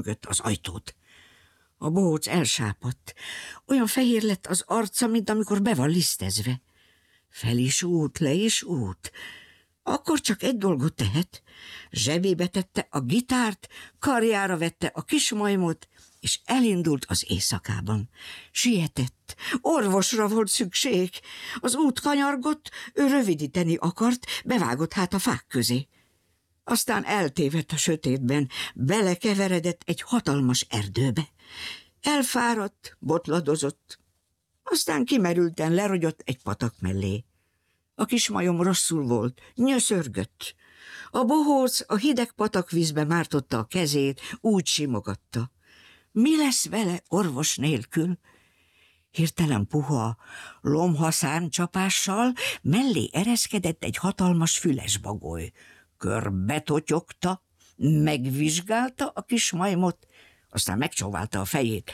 mögött az ajtót. A bohóc elsápadt. Olyan fehér lett az arca, mint amikor be van lisztezve. Fel is út, le is út. Akkor csak egy dolgot tehet. Zsebébe tette a gitárt, karjára vette a kismajmot, és elindult az éjszakában. Sietett, orvosra volt szükség. Az út kanyargott, ő rövidíteni akart, bevágott hát a fák közé. Aztán eltévedt a sötétben, belekeveredett egy hatalmas erdőbe. Elfáradt, botladozott, aztán kimerülten lerogyott egy patak mellé. A kismajom rosszul volt, nyöszörgött. A bohóc a hideg patakvízbe mártotta a kezét, úgy simogatta. Mi lesz vele orvos nélkül? Hirtelen puha, lomhaszárny csapással mellé ereszkedett egy hatalmas fülesbagoly. Körbe totyogta, megvizsgálta a kis majmot, aztán megcsóválta a fejét.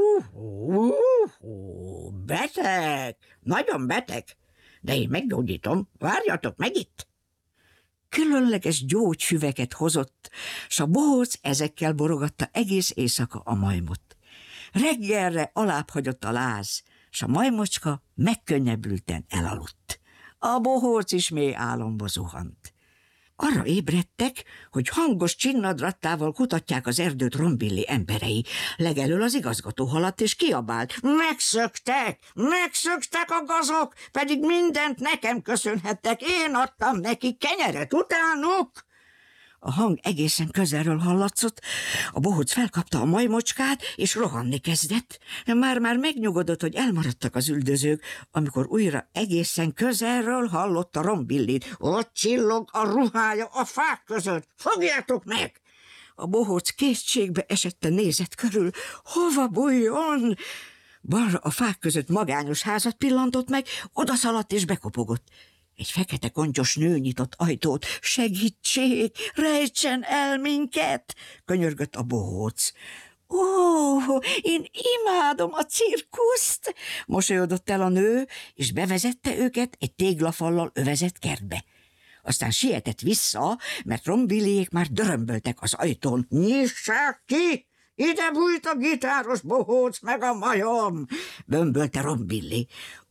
Beteg, nagyon beteg, de én meggyógyítom, várjatok meg itt. Különleges gyógyfüveket hozott, s a bohóc ezekkel borogatta egész éjszaka a majmot. Reggelre alább hagyott a láz, s a majmocska megkönnyebbülten elaludt. A bohóc is mély álomba zuhant. Arra ébredtek, hogy hangos csinnadrattával kutatják az erdőt Rombilli emberei. Legelől az igazgató haladt és kiabált. Megszöktek a gazok, pedig mindent nekem köszönhettek. Én adtam neki kenyeret utánuk. A hang egészen közelről hallatszott, a bohóc felkapta a majmocskát, és rohanni kezdett. Már megnyugodott, hogy elmaradtak az üldözők, amikor újra egészen közelről hallotta Rombillit. Ott csillog a ruhája a fák között, fogjátok meg! A bohóc kétségbe esetten nézett körül. Hova bújjon? Balra a fák között magányos házat pillantott meg, odaszaladt és bekopogott. Egy fekete kontyos nő nyitott ajtót. Segítség, rejtsen el minket, könyörgött a bohóc. Ó, én imádom a cirkuszt, mosolyodott el a nő, és bevezette őket egy téglafallal övezett kertbe. Aztán sietett vissza, mert Rombilliék már dörömböltek az ajtón. Nyissák ki! Ide bújt a gitáros bohóc meg a majom! Bömbölte Rombilli.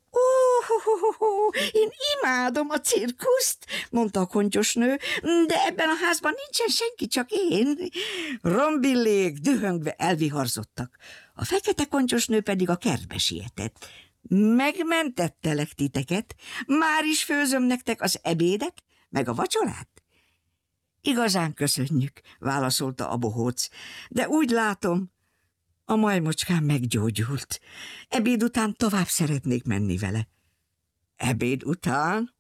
Én imádom a cirkuszt, mondta a kontyosnő, de ebben a házban nincsen senki, csak én. Rombillék dühöngve elviharzottak. A fekete kontyosnő pedig a kertbe sietett. Megmentettelek titeket, már is főzöm nektek az ebédet, meg a vacsorát. Igazán köszönjük, válaszolta a bohóc, de úgy látom, a majmocskám meggyógyult. Ebéd után tovább szeretnék menni vele. Ebéd után?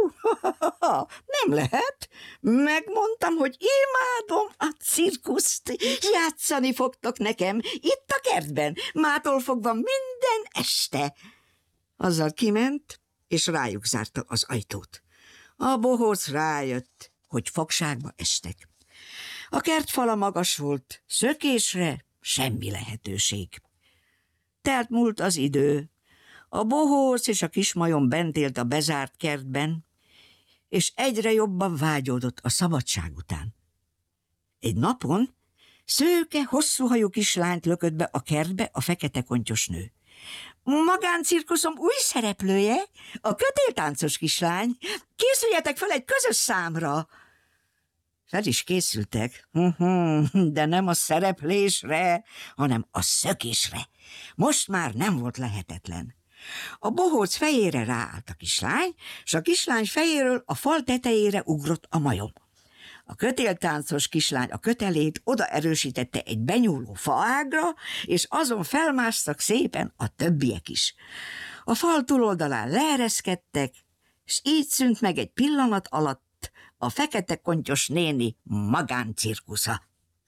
Nem lehet. Megmondtam, hogy imádom a cirkuszt. Játszani fogtok nekem itt a kertben, mától fogva minden este. Azzal kiment, és rájuk zárta az ajtót. A bohóc rájött, hogy fogságba estek. A kertfala magas volt, szökésre semmi lehetőség. Telt múlt az idő. A bohóc és a kismajom bent élt a bezárt kertben, és egyre jobban vágyódott a szabadság után. Egy napon szőke, hosszúhajú kislányt lökött be a kertbe a fekete kontyos nő. Magáncirkuszom új szereplője, a kötéltáncos kislány. Készüljetek fel egy közös számra. Fel is készültek, de nem a szereplésre, hanem a szökésre. Most már nem volt lehetetlen. A bohóc fejére ráállt a kislány, s a kislány fejéről a fal tetejére ugrott a majom. A kötéltáncos kislány a kötelét oda erősítette egy benyúló faágra, és azon felmásztak szépen a többiek is. A fal túloldalán leereszkedtek, s így szűnt meg egy pillanat alatt a fekete kontyos néni magáncirkusza.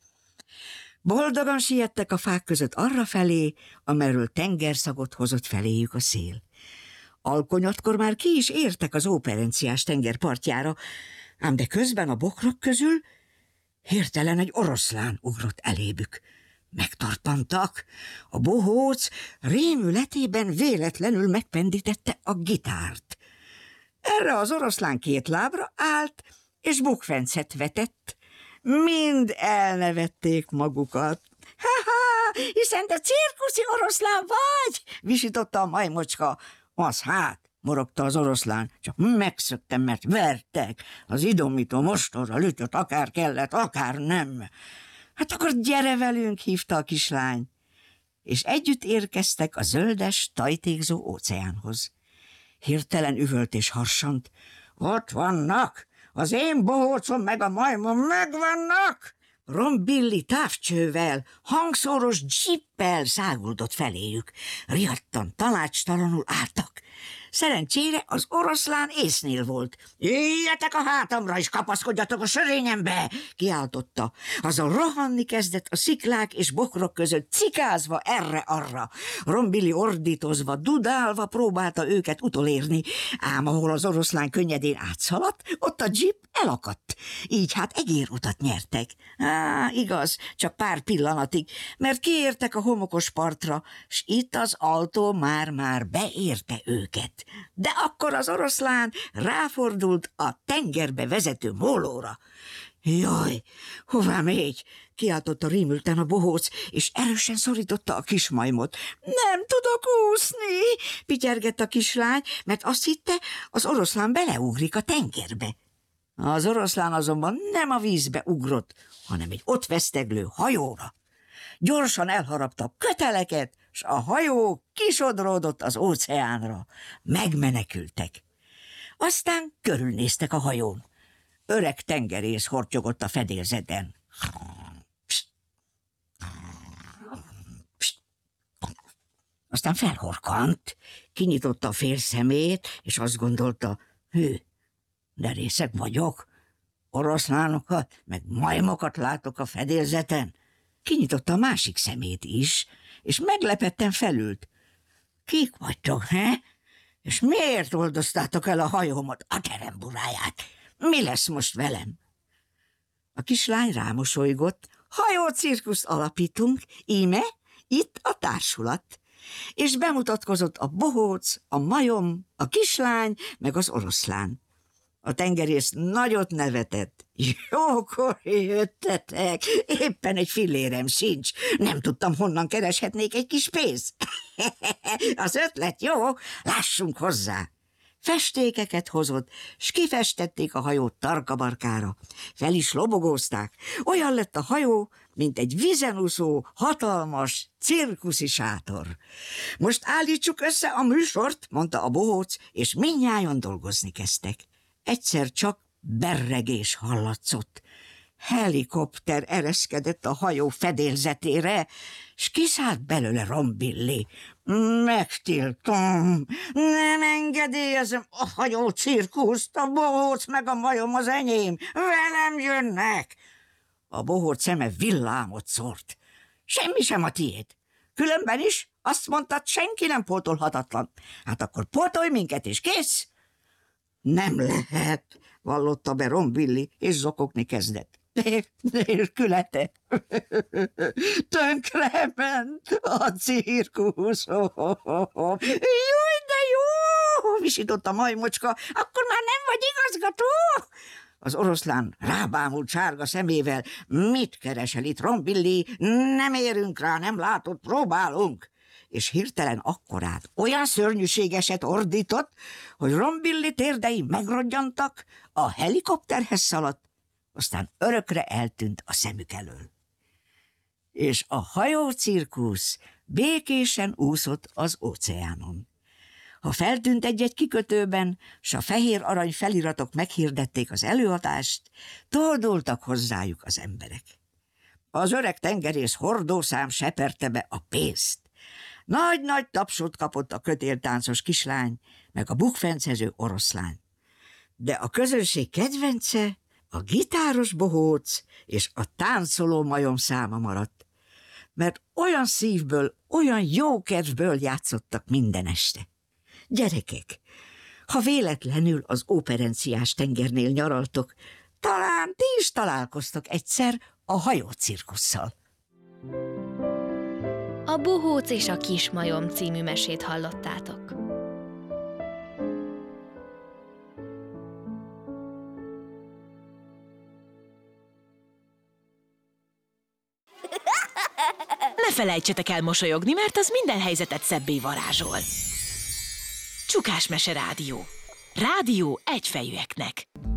Boldogan siettek a fák között arrafelé, amerről tengerszagot hozott feléjük a szél. Alkonyatkor már ki is értek az óperenciás tenger partjára, ám de közben a bokrok közül hirtelen egy oroszlán ugrott elébük. Megtarpantak. A bohóc rémületében véletlenül megpendítette a gitárt. Erre az oroszlán két lábra állt, és bukfencet vetett. Mind elnevették magukat. hiszen te cirkuszi oroszlán vagy, visította a majmocska. Az hát, morogta az oroszlán, csak megszöktem, mert vertek. Az idomító mostorra lütött, akár kellett, akár nem. Hát akkor gyere velünk, hívta a kislány. És együtt érkeztek a zöldes, tajtékzó óceánhoz. Hirtelen üvölt és harsant. Ott vannak! Az én bohócom meg a majmom megvannak! Rombilli távcsővel, hangszóros dzsippel száguldott feléjük. Riadtan, tanácstalanul álltak. Szerencsére az oroszlán észnél volt. Jöjjetek a hátamra, és kapaszkodjatok a sörényembe, kiáltotta. Azzal rohanni kezdett a sziklák és bokrok között, cikázva erre-arra. Rombilli ordítozva, dudálva próbálta őket utolérni, ám ahol az oroszlán könnyedén átszaladt, ott a dzsip elakadt. Így hát egérutat nyertek. Igaz, csak pár pillanatig, mert kiértek a homokos partra, s itt az autó már beérte őket. De akkor az oroszlán ráfordult a tengerbe vezető mólóra. Jaj, hová megy? Kiáltotta rémülten a bohóc, és erősen szorította a kismajmot. Nem tudok úszni, pityergett a kislány, mert azt hitte, az oroszlán beleugrik a tengerbe. Az oroszlán azonban nem a vízbe ugrott, hanem egy ott veszteglő hajóra. Gyorsan elharapta a köteleket, s a hajó kisodródott az óceánra. Megmenekültek. Aztán körülnéztek a hajón. Öreg tengerész hortyogott a fedélzeten. Aztán felhorkant, kinyitotta a fél szemét, és azt gondolta, hű, de részeg vagyok, oroszlánokat, meg majmokat látok a fedélzeten. Kinyitotta a másik szemét is, és meglepetten felült. Kik vagytok, he? És miért oldoztátok el a hajómat, a teremburáját? Mi lesz most velem? A kislány rámosolygott. Hajócirkuszt alapítunk, íme, itt a társulat. És bemutatkozott a bohóc, a majom, a kislány, meg az oroszlán. A tengerész nagyot nevetett. Jókor jöttetek, éppen egy fillérem sincs. Nem tudtam, honnan kereshetnék egy kis pénzt. Az ötlet jó, lássunk hozzá. Festékeket hozott, s kifestették a hajót tarkabarkára. Fel is lobogózták. Olyan lett a hajó, mint egy vízenúszó, hatalmas cirkuszi sátor. Most állítsuk össze a műsort, mondta a bohóc, és mindnyájan dolgozni kezdtek. Egyszer csak berregés hallatszott. Helikopter ereszkedett a hajó fedélzetére, s kiszállt belőle Rombilli. Megtiltom, nem engedélyezem a hajó cirkuszt, a bohóc meg a majom az enyém, velem jönnek. A bohóc szeme villámot szórt. Semmi sem a tiéd. Különben is azt mondtad, senki nem pótolhatatlan. Hát akkor pótolj minket, és kész. Nem lehet, vallotta be Rombilli, és zokogni kezdett. Nélkülete. Tönkrement a cirkusz. Jaj, de jó, visított a majmocska, akkor már nem vagy igazgató? Az oroszlán rábámult sárga szemével. Mit keresel itt, Rombilli? Nem érünk rá, nem látod, próbálunk. És hirtelen akkorát olyan szörnyűségeset ordított, hogy Rombilli térdei megrodjantak, a helikopterhez szaladt, aztán örökre eltűnt a szemük elől. És a hajócirkusz békésen úszott az óceánon. Ha feltűnt egy-egy kikötőben, s a fehér arany feliratok meghirdették az előadást, toldultak hozzájuk az emberek. Az öreg tengerész hordószám seperte be a pénzt. Nagy-nagy tapsot kapott a kötéltáncos kislány, meg a bukfencező oroszlány. De a közönség kedvence a gitáros bohóc és a táncoló majom száma maradt, mert olyan szívből, olyan jó kedvből játszottak minden este. Gyerekek, ha véletlenül az óperenciás tengernél nyaraltok, talán ti is találkoztok egyszer a hajócirkusszal. A Bohóc és a Kismajom című mesét hallottátok. felejtsetek el mosolyogni, mert az minden helyzetet szebbé varázsol. Csukásmese Rádió. Rádió egyfejűeknek.